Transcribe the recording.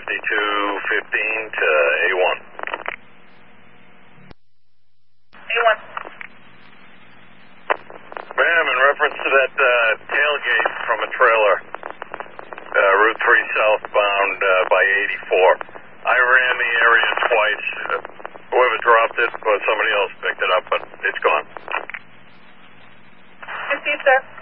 5215 to A1. A1. Ma'am, in reference to that tailgate from a trailer, Route 3 southbound by 84. I ran the area twice. Whoever dropped it, but somebody else picked it up, but it's gone. Received, sir.